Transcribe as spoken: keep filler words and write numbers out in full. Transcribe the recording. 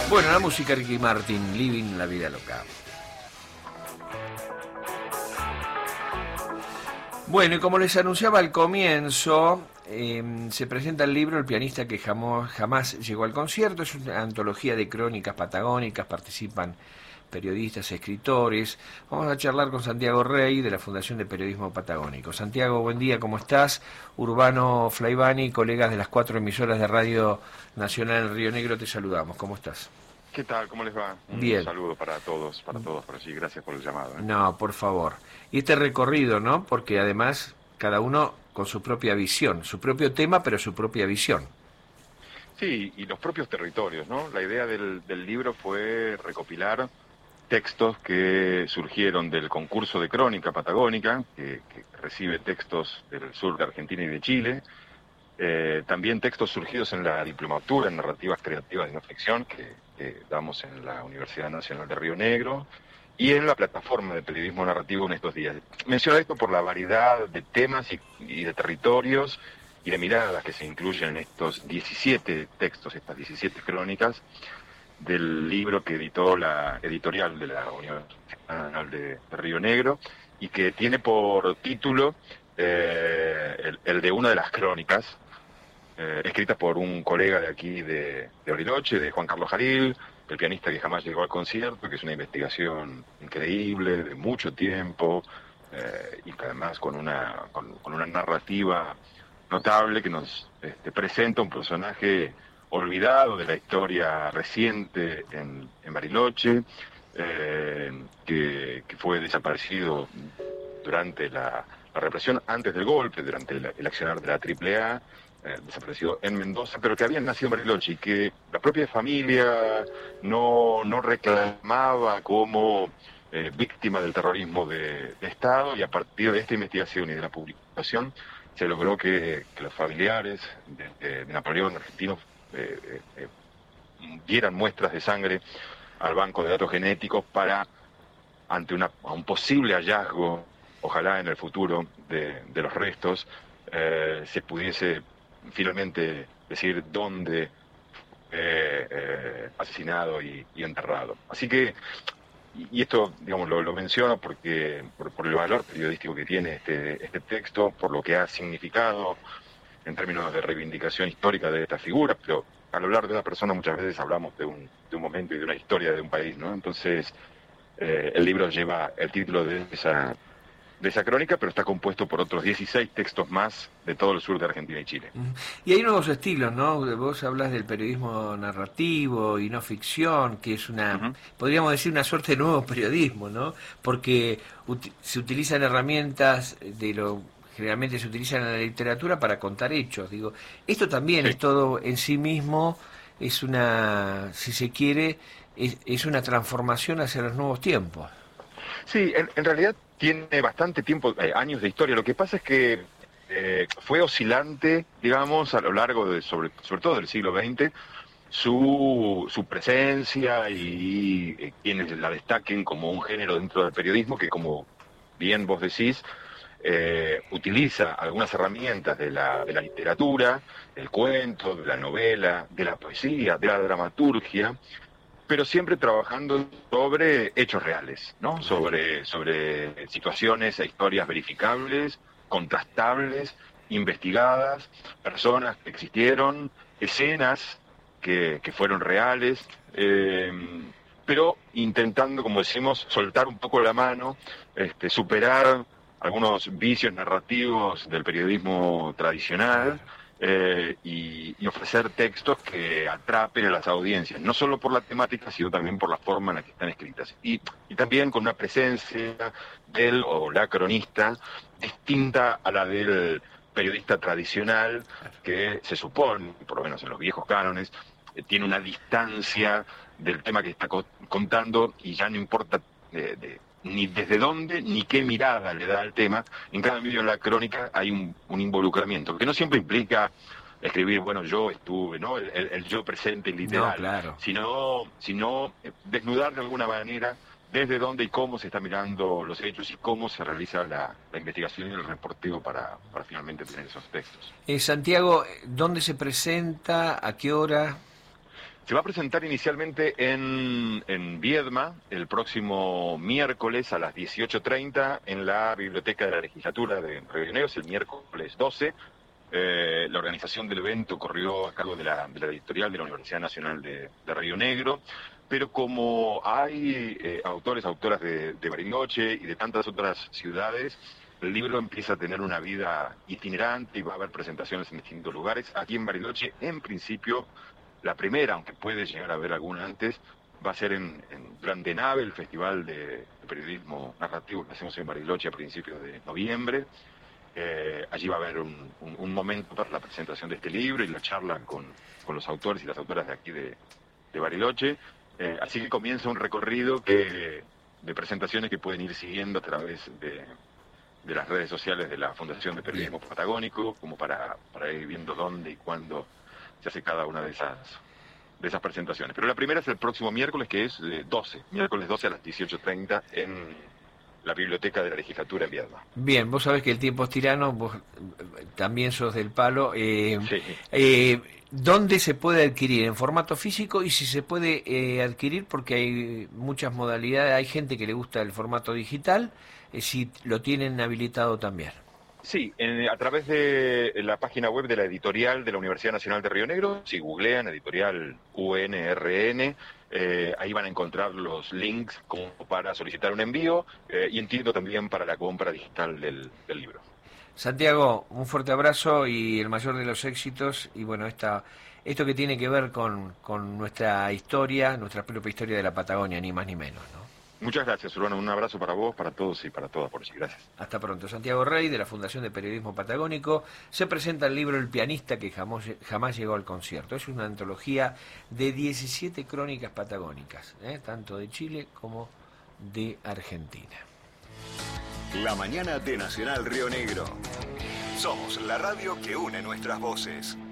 Bueno, la música Ricky Martin, Living la vida loca. Bueno, y como les anunciaba al comienzo, eh, se presenta el libro El pianista que jamás, jamás llegó al concierto. Es una antología de crónicas patagónicas, participan periodistas, escritores. Vamos a charlar con Santiago Rey de la Fundación de Periodismo Patagónico. Santiago, buen día, ¿cómo estás? Urbano Flaivani, colegas de las cuatro emisoras de Radio Nacional en Río Negro, te saludamos. ¿Cómo estás? ¿Qué tal? ¿Cómo les va? Un Bien. saludo para todos, para todos por allí. Gracias por el llamado. ¿eh? No, por favor. Y este recorrido, ¿no? Porque además cada uno con su propia visión, su propio tema, pero su propia visión. Sí, y los propios territorios, ¿no? La idea del, del libro fue recopilar textos que surgieron del concurso de crónica patagónica, que, que recibe textos del sur de Argentina y de Chile. Eh, también textos surgidos en la diplomatura en narrativas creativas de no ficción que, que damos en la Universidad Nacional de Río Negro y en la plataforma de periodismo narrativo en estos días. Menciono esto por la variedad de temas y, y de territorios y de miradas que se incluyen en estos diecisiete textos, estas diecisiete crónicas del libro que editó la editorial de la Universidad Nacional de, de Río Negro y que tiene por título eh, el, el de una de las crónicas, Eh, escrita por un colega de aquí de, de Bariloche, de Juan Carlos Jaril, el pianista que jamás llegó al concierto, que es una investigación increíble, de mucho tiempo, eh, y que además con una, con, con una narrativa notable que nos este, presenta un personaje olvidado de la historia reciente en, en Bariloche, eh, que, que fue desaparecido durante la, la represión, antes del golpe, durante el, el accionar de la triple A, Eh, desaparecido en Mendoza, pero que habían nacido en Bariloche y que la propia familia no, no reclamaba como eh, víctima del terrorismo de, de Estado, y a partir de esta investigación y de la publicación se logró que, que los familiares de, de, de Napoleón argentino eh, eh, dieran muestras de sangre al banco de datos genéticos para, ante una, un posible hallazgo, ojalá en el futuro, de, de los restos, eh, se pudiese finalmente decir dónde eh, eh, asesinado y, y enterrado. Así que, y, y esto, digamos, lo, lo menciono porque por, por el valor periodístico que tiene este, este texto, por lo que ha significado en términos de reivindicación histórica de esta figura, pero al hablar de una persona muchas veces hablamos de un, de un momento y de una historia de un país, ¿no? Entonces, eh, el libro lleva el título de esa de esa crónica, pero está compuesto por otros dieciséis textos más de todo el sur de Argentina y Chile. Y hay nuevos estilos, ¿no? Vos hablas del periodismo narrativo y no ficción, que es una, uh-huh. podríamos decir, una suerte de nuevo periodismo, ¿no? Porque ut- se utilizan herramientas de lo generalmente se utilizan en la literatura para contar hechos. Digo, esto también sí. es todo en sí mismo, es una, si se quiere, es, es una transformación hacia los nuevos tiempos. Sí, en, en realidad tiene bastante tiempo, eh, años de historia. Lo que pasa es que eh, fue oscilante, digamos, a lo largo de, sobre, sobre todo del siglo veinte, su, su presencia y eh, quienes la destaquen como un género dentro del periodismo que, como bien vos decís, eh, utiliza algunas herramientas de la, de la literatura, del cuento, de la novela, de la poesía, de la dramaturgia, pero siempre trabajando sobre hechos reales, ¿no? Sobre, sobre situaciones e historias verificables, contrastables, investigadas, personas que existieron, escenas que, que fueron reales, eh, pero intentando, como decimos, soltar un poco la mano, este, superar algunos vicios narrativos del periodismo tradicional, Eh, y, y ofrecer textos que atrapen a las audiencias, no solo por la temática, sino también por la forma en la que están escritas. Y, y también con una presencia del o la cronista distinta a la del periodista tradicional, que se supone, por lo menos en los viejos cánones, eh, tiene una distancia del tema que está co- contando y ya no importa de, de ni desde dónde, ni qué mirada le da al tema. En cada medio en la crónica hay un, un involucramiento, que no siempre implica escribir, bueno, yo estuve, ¿no? El, el, el yo presente literal, no, claro. sino, sino desnudar de alguna manera desde dónde y cómo se está mirando los hechos y cómo se realiza la, la investigación y el reporteo para, para finalmente tener esos textos. Eh, Santiago, ¿dónde se presenta? ¿A qué hora? Se va a presentar inicialmente en, en Viedma el próximo miércoles a las dieciocho treinta en la Biblioteca de la Legislatura de Río Negro, es el miércoles doce. Eh, la organización del evento corrió a cargo de la, de la editorial de la Universidad Nacional de, de Río Negro, pero como hay eh, autores, autoras de, de Bariloche y de tantas otras ciudades, el libro empieza a tener una vida itinerante y va a haber presentaciones en distintos lugares. Aquí en Bariloche, en principio, la primera, aunque puede llegar a haber alguna antes, va a ser en, en Grande Nave, el festival de, de periodismo narrativo que hacemos en Bariloche a principios de noviembre. Eh, allí va a haber un, un, un momento para la presentación de este libro y la charla con, con los autores y las autoras de aquí de, de Bariloche. Eh, así que comienza un recorrido que, de presentaciones que pueden ir siguiendo a través de, de las redes sociales de la Fundación de Periodismo Bien. Patagónico, como para, para ir viendo dónde y cuándo se hace cada una de esas, de esas presentaciones. Pero la primera es el próximo miércoles, que es eh, doce, miércoles doce a las dieciocho treinta en la Biblioteca de la Legislatura en Viedma. Bien, vos sabés que el tiempo es tirano, vos también sos del palo. Eh, sí. eh, ¿Dónde se puede adquirir? ¿En formato físico? Y si se puede eh, adquirir, porque hay muchas modalidades, hay gente que le gusta el formato digital, eh, si lo tienen habilitado también. Sí, en, a través de la página web de la editorial de la Universidad Nacional de Río Negro, si googlean editorial U N R N, eh, ahí van a encontrar los links como para solicitar un envío eh, y entiendo también para la compra digital del, del libro. Santiago, un fuerte abrazo y el mayor de los éxitos. Y bueno, esta, esto que tiene que ver con, con nuestra historia, nuestra propia historia de la Patagonia, ni más ni menos, ¿no? Muchas gracias, Urbano. Un abrazo para vos, para todos y para todas por allí. Gracias. Hasta pronto. Santiago Rey, de la Fundación de Periodismo Patagónico, se presenta el libro El pianista que jamás, jamás llegó al concierto. Es una antología de diecisiete crónicas patagónicas, ¿eh? tanto de Chile como de Argentina. La mañana de Nacional Río Negro. Somos la radio que une nuestras voces.